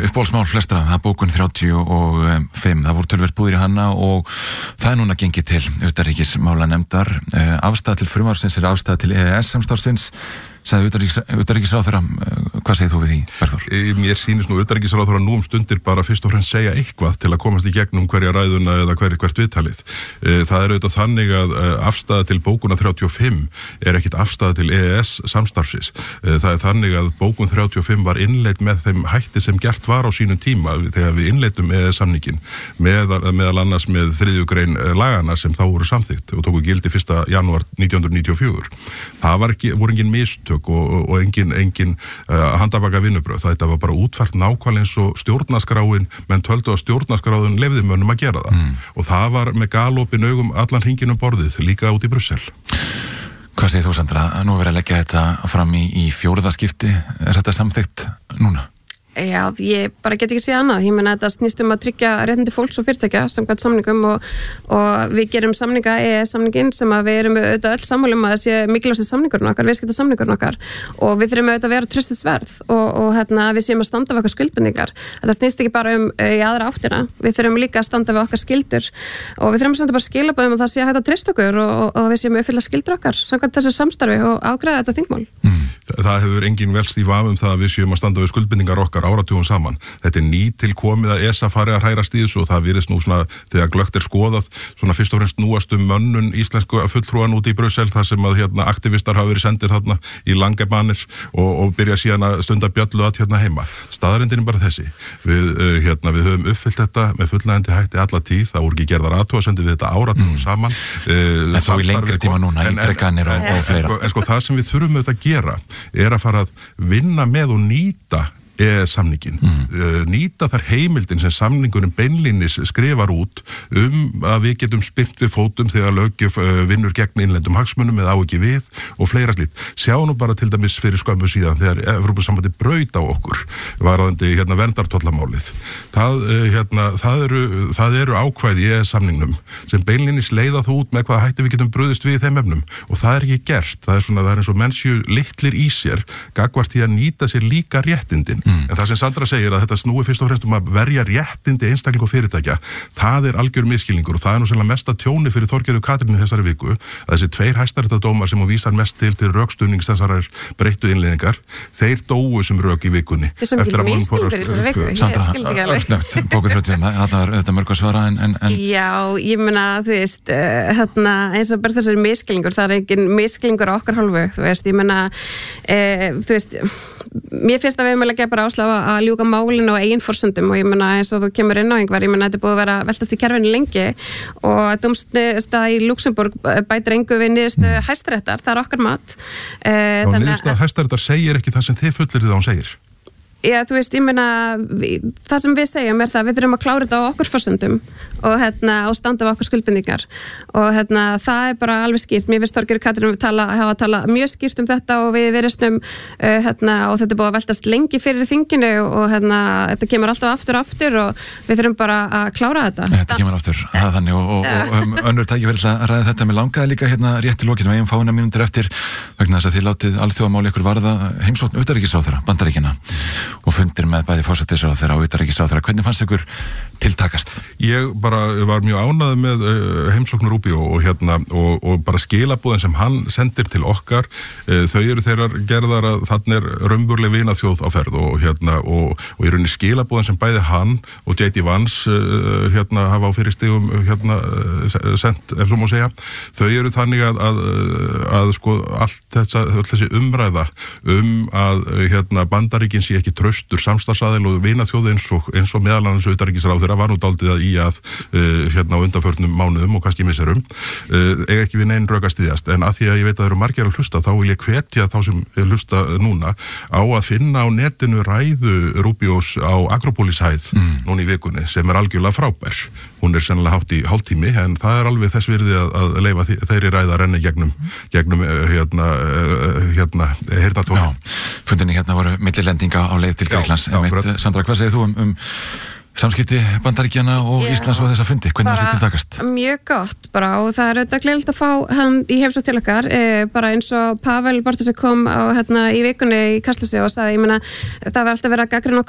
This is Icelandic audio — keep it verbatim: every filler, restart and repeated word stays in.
uppáhaldsmál flestra, það er bókun þrjátíu og fimm, það voru töluvert búðir í hana og það er núna gengið til utanríkismálanefndar. Afstæða til frumvarpsins er afstæða til E E S samstarfsins. Sagði utanríkisráðherra, hvað segir þú við því, Bergþór? Mér sýnist nú utanríkisráðherra nú um stundir bara fyrst og fremst segja eitthvað til að komast í gegnum hverja ræðuna eða hver, hvert viðtalið. Það er auðvitað þannig að afstæða til bókuna þrjátíu og fimm er ekkit afstæða til E E S samstarfsins. Það er þannig að bókun þrjátíu og fimm var innleidd með þeim hætti sem gert var á sínum tíma þegar við innleiddum E E S samningin meðal, meðal annars með þriðju grein lagana sem þá voru samþykkt og tóku gildi fyrsta janúar nítján hundruð níutíu og fjögur. Það var ekki, voru engin mistök og, og engin, engin uh, handabaka vinnubröð. Þetta var bara útfært nákvæmlega eins og stjórnarskráin, menn töldu að stjórnarskráin leyfði mönnum að gera það. Mm. Og það var með galopin augum allan hringinn um borðið, líka út í Brussel. Hvað segir þú, Sandra? Nú er verið að leggja þetta fram í, í fjórða skipti. Er þetta samþykkt núna? Já, ég bara get ekki séð annað. Ég meina þetta snýst um að tryggja réttindi fólks og fyrirtækja samkvæmt samningum og, og við gerum samninga E E S-samningin sem að við erum auðvitað öll sammála um að það sé mikilvægasti samningurinn okkar, viðskipta samningurinn okkar og við þurfum auðvitað að vera traustsverð og, og hérna, við séum að standa við okkar skuldbindingar. Þetta snýst ekki bara um í aðra áttina. Við þurfum líka að standa við okkar skyldur og við þurfum að standa bara skilaboðum að það sé að hægt að treysta okkur og, og, og við séum að uppfylla skyldur okkar samkvæmt þessu samstarfi og afgreiða þetta þingmál. Mm. Það hefur engin velst í vafa um það að við séum að standa við skuldbindingar okkar áratugum saman. Þetta er ný til komið að E S A fari að hrærast í þessu og það virðist nú svona þegar glöggt er skoðað svona fyrst og fremst núast um mönnun íslensku fulltrúan út í Brussel þar sem að hérna aktivistar hafa verið sendir þarna í langabanir og, og byrja síðan að stunda bjöllu að hérna heima. Staðreyndin er bara þessi. Við, uh, hérna, við höfum uppfyllt þetta með fullnægjandi hætti alla tíð. Það voru ekki gerðar athugasemdir við þetta áratugum mm. saman. Uh, en þó í lengri tíma núna, ítrekanir og, og fleira. En sko það sem við þurfum auðvitað að gera er að fara að vinna með og nýta E E S-samningin. Mm. Uh, nýta þar heimildin sem samningurinn beinlínis skrifar út um að við getum spyrnt við fótum þegar löggjöf uh, vinnur gegn innlendum hagsmunum eða á ekki við og fleira slíkt. Sjá nú bara til dæmis fyrir skömmu síðan þegar Evrópusambandið braut á okkur varðandi hérna verndartollamálið. Það, uh, hérna, það, eru, það eru ákvæði í E E S-samningnum sem beinlínis leiða þú út með hvað hætti við getum brugðist við þeim efnum og það er ekki gert. Það er svona, það er eins og mennsju litlir í sér gagvart því að nýta sér líka réttindin. Mm. En það sem Sandra segir að þetta snúi fyrst og fremst um að verja réttindi einstakling og fyrirtækja, það er algjör miskilningur og það er nú sennilega mesta tjóni fyrir Þorgerði Katrínu þessari viku að þessi tveir hæstaréttardómar sem hún vísar mest til til rökstuðnings þessarar breyttu innleiðingar, þeir dóu sem rök í vikunni. Þessum ekki miskilningur í þessari viku, ég skildi ekki alveg. Sandra, bókuð þrjátíu, þetta var auðvitað mörg að svara en, en, en... Já, ég meina, þú veist, uh, þarna eins og bara þessari miskilningur, það er engin miskilningur á okkar hálfu, þú veist, ég meina, uh, þú veist, mér finnst að við erum að leggja bara áslá að ljúka málinu og eigin forsendum og ég meina eins og þú kemur inn á einhver, ég meina þetta er búið að vera veltast í kerfinu lengi og dómstöð í Luxemburg bætir engu við niðurstöð Hæstaréttar, það er okkar mat. Uh, og niðurstöð Hæstaréttar segir ekki það sem þið fullirðið að hún segir. Já, þú veist, ég meina, við, það sem við segjum er það, við þurfum að klára þetta á okkur forsendum og, hérna, og standa við okkur skuldbindingar og hérna, það er bara alveg skýrt. Mér finnst Þorgerður Katrínu tala, hafa talað mjög skýrt um þetta og við virðistum uh, hérna, og þetta er búið að veltast lengi fyrir þinginu og hérna, þetta kemur alltaf aftur og aftur og við þurfum bara að klára þetta. Þetta kemur aftur, það er þannig og, og, og um, önnur tækifæri að ræða þetta með langaði líka hérna rétt í lokinu, eigum fáina mínútur eftir vegna þess að þið látið alþjóðamáli ykkur varða heimsókn utanríkisráðherra Bandaríkjanna og fundir með bæði forsætisráðherra og utanríkisráðherra. Hvernig fannst ykkur tiltakast? Ég bara var mjög ánægður með uh, heimsókn Rubio og hérna og, og bara skilaboðin sem hann sendir til okkar, uh, þau eru þeirrar gerðar að þarna er raunveruleg vinaþjóð á ferð og hérna og, og í rauninni skilaboðin sem bæði hann og J D Vance uh, hérna hafa á fyrirstigum hérna uh, sent, ef svo má segja, þau eru þannig að, að, að sko allt þessa, þessi umræða um að hérna Bandaríkin sé ekki traustur samstarfsaðil og vinaþjóð eins og, eins og meðal annars utanríkisráðherra var nú dálítið að í að uh, hérna á undanförnum mánuðum og kannski misserum uh, eiga ekki við neinn rök að styðjast en að því að ég veit að það eru margir að hlusta þá vil ég hvetja þá sem hlusta núna á að finna á netinu ræðu Rubios á Akropólishæð mm. núna í vikunni sem er algjörlega frábær. Hún er sennilega hátt í hálftími en það er alveg þess virði að, að leifa þeirri ræða að renna gegnum, gegnum hérna, hérna heyrnartóni. Já, fundinni hérna voru millilendinga á leið til Grikklands. Sandra, hvað segir þú um, um samskipti Bandaríkjanna og já, Íslands og þessa fundi? Hvernig var þetta tiltakast? Mjög gott bara og það er auðvitað gleðilegt að fá hann í heimsókn til okkar e, bara eins og Pavel Bartósek kom á, hérna, í vikunni í Kastljósi og sagði, ég meina, það var alltaf verið að gagnrýna okkur